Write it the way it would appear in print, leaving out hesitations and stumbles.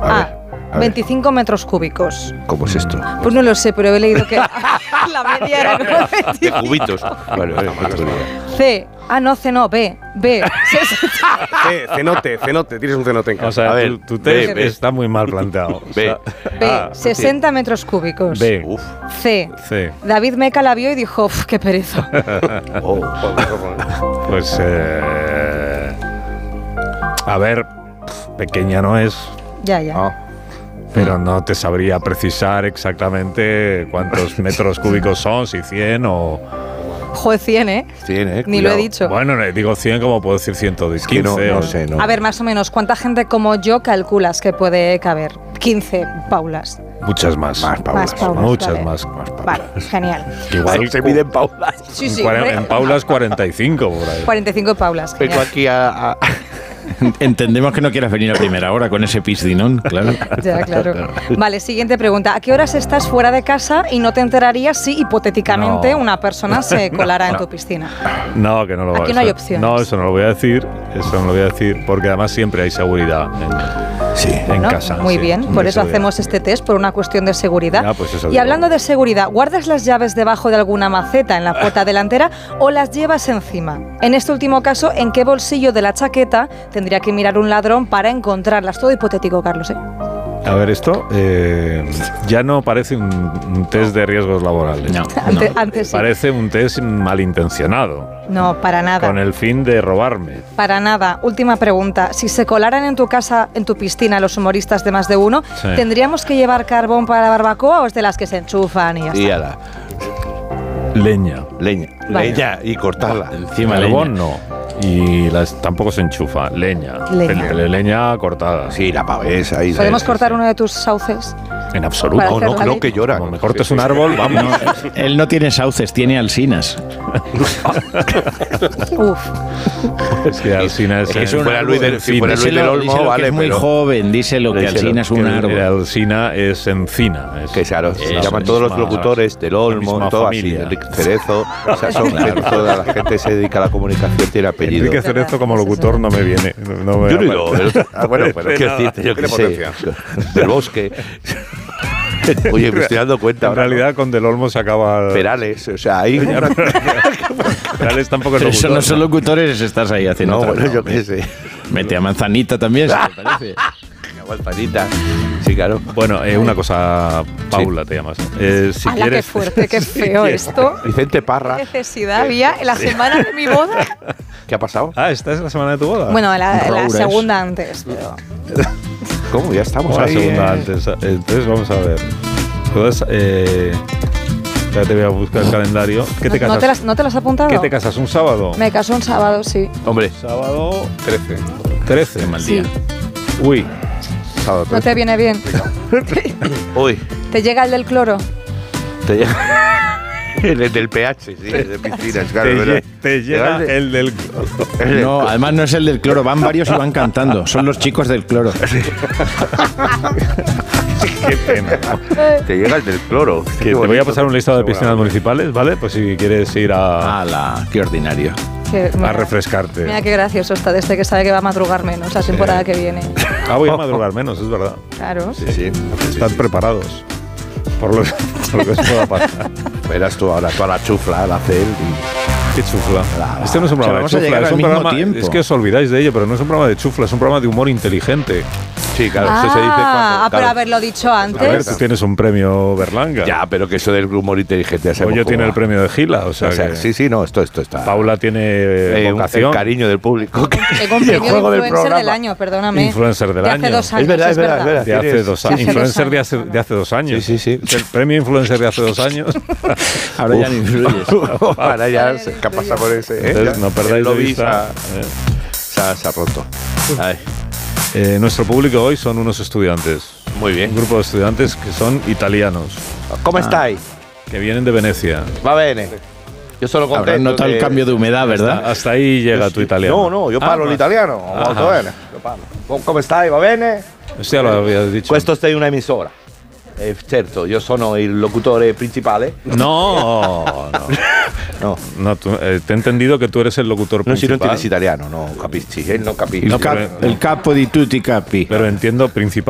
A. 25 metros cúbicos. ¿Cómo es esto? Pues no lo sé, pero he leído que la media era como 25. De cubitos. Bueno, C. No, C no, B. Cenote, tienes un cenote en casa. O sea, A ver, tu test B. está muy mal planteado. B. B. 60 metros cúbicos. B. Uf. C. C. David Meca la vio y dijo, qué pereza. Pues, a ver, pequeña no es, Ya. pero no te sabría precisar exactamente cuántos metros cúbicos son, si 100 o... Joder, 100, ¿eh? 100, Ni lo he dicho. Bueno, digo 100 como puedo decir 115. Es que no sé, no. A ver, más o menos, ¿cuánta gente como yo calculas que puede caber? 15 Paulas. Muchas más. Más Paulas. Muchas vale. más. Vale, genial. Igual se miden Paulas. Sí, sí. en Paulas 45 por ahí. 45 Paulas. Vengo Genial. aquí a Entendemos que no quieras venir a primera hora con ese piscinón, claro. Ya, claro. Vale, siguiente pregunta. ¿A qué horas estás fuera de casa y no te enterarías si hipotéticamente No. una persona se colara en tu piscina? No, que no lo voy a Aquí no hay opciones. No, eso no lo voy a decir. Eso no lo voy a decir porque además siempre hay seguridad en ¿No? casa. Muy sí, bien, de por eso seguridad. hacemos este test, por una cuestión de seguridad. Ya, pues eso Y digo. hablando de seguridad, ¿guardas las llaves debajo de alguna maceta en la puerta delantera o las llevas encima? En este último caso, ¿en qué bolsillo de la chaqueta tendría que mirar un ladrón para encontrarlas? Todo hipotético, Carlos, ¿eh? A ver, esto ya no parece un test de riesgos laborales. No. Antes sí. Parece un test malintencionado, No, para nada. con el fin de robarme. Para nada. Última pregunta. Si se colaran en tu casa, en tu piscina, los humoristas de Más de Uno, Sí. ¿tendríamos que llevar carbón para la barbacoa o es de las que se enchufan y ya y está? a la Leña. leña. Vale. Leña y cortarla. Encima Carbón leña. no. Y tampoco se enchufa. Leña. Leña. Leña cortada. Sí, la pavesa ahí. ¿Podemos cortar uno de tus sauces? En absoluto. Para No, hacer no, la no, ley. que llora. Como me cortes un árbol, vamos. Él no tiene sauces, tiene alsinas. Uf. Es que Alsina es... Si fuera Luis del encina. Olmo, Díselo vale, que es muy pero- joven, díselo que Díselo, alsina es un Que árbol. Alsina es encina. Es, Que claro, se la llaman todos los misma- locutores del la Olmo, misma todo así, familia. Enrique Cerezo, o sea, son gente, toda la gente que se dedica a la comunicación tiene apellido. Enrique Cerezo como locutor no me viene. No me Yo no digo, bueno, pero De ¿qué nada. decirte? Yo qué Tiene sé, potencia. del bosque. Oye, me estoy dando cuenta En ahora. realidad con Del Olmo se acaba... Perales, o sea, ahí... Perales tampoco es Pero eso locutor. no son locutores, estás ahí haciendo No, otra bueno, cosa. yo qué sé. Mete a Manzanita también, si te parece. Manzanita. Sí, claro. Bueno, una cosa, Paula te llamas. Si ¡Hala, qué quieres... fuerte, qué feo esto! Vicente ¿Qué Parra, necesidad había en la semana de mi boda? ¿qué ha pasado? Ah, ¿esta es la semana de tu boda? Bueno, la Roures. segunda antes, pero... ¿Cómo? Ya estamos Vamos a la ahí. segunda antes. Entonces vamos a ver. Todas, ya te voy a buscar el calendario. ¿Qué te casas? ¿No te las has apuntado? ¿Qué te casas? ¿Un sábado? Me caso un sábado, sí. Hombre, Sábado 13. 13. Qué mal Sí. día. Uy, Sábado ¿No 13. te viene bien? uy, ¿Te llega el del cloro? te llega... El del pH, sí, el de piscinas, claro. ¿verdad? te llega el del... No, además no es el del cloro, van varios y van cantando. Son los chicos del cloro. Qué pena. Te llega el del cloro. Que te voy a pasar un listado de piscinas municipales, ¿vale? Pues si quieres ir a ¡Hala! ¡Qué ordinario! refrescarte. Mira qué gracioso está este que sabe que va a madrugar menos la temporada que viene. Ah, voy a madrugar menos, es verdad. Claro. Sí, sí. Están preparados por lo que os pueda pasar. Verás tú ahora toda la chufla, la cel Qué chufla. Este no es un programa de vamos a chufla, llegar es al un mismo programa... tiempo. Es que os olvidáis de ello, pero no es un programa de chufla, es un programa de humor inteligente. Sí, claro, eso se dice cuando... pero claro. haberlo dicho A ver, antes. tú tienes un premio Berlanga. Ya, pero que eso del humor inteligente ya sabemos Hoyo cómo tiene va. el premio de Gila, o sea, que sí, sí, no, esto está... Paula tiene el vocación. cariño del público. Tengo un Y el premio de juego del influencer programa. del año, perdóname. Influencer del de año. hace 2 años. Es verdad, es verdad, es verdad. De hace Tienes- 2 años. sí, sí. Influencer de hace 2 años. Sí, sí, sí. El premio influencer de hace 2 años. Ahora ya no influyes. Ahora ya se pasa por ese. Entonces, no perdáis de el lobby vista. se ha roto. Ay, Nuestro público hoy son unos estudiantes. muy Un bien. grupo de estudiantes que son italianos, ¿Cómo estáis? que vienen de Venecia. Va bene. Yo solo Habrás contento. notado el cambio de humedad, ¿verdad? Hasta ahí llega tu italiano. No, io parlo l'italiano, molto bene. Lo parlo. Come stai? Va bene? Eso ya lo habías dicho. Questo è una emisora. Certo, io sono il locutore principale. No, No, no te he entendido que tú eres el locutor non si non principal. tienes italiano, no capisci, non capisci. El capo di tutti i capi. Pero entiendo principal.